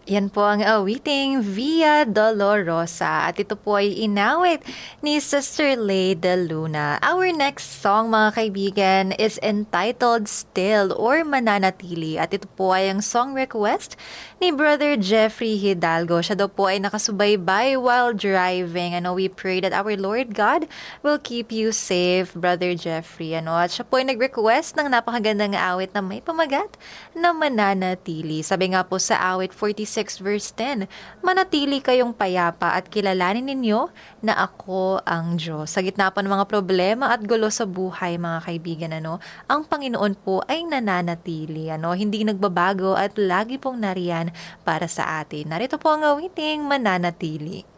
Yan po ang awiting Via Dolorosa at ito po ay inawit ni Sister Leda Luna. Our next song mga kaibigan is entitled Still or Mananatili at ito po ay ang song request ni Brother Jeffrey Hidalgo. Siya daw po ay nakasubaybay while driving. We pray that our Lord God will keep you safe, Brother Jeffrey. At siya po ay nag-request ng napakagandang awit na may pamagat na mananatili. Sabi nga po sa awit 46 verse 10, manatili kayong payapa at kilalanin ninyo na ako ang Diyos. Sa gitna po ng mga problema at gulo sa buhay, mga kaibigan, ang Panginoon po ay nananatili. Hindi nagbabago at lagi pong nariyan para sa atin. Narito po ang awiting mananatili.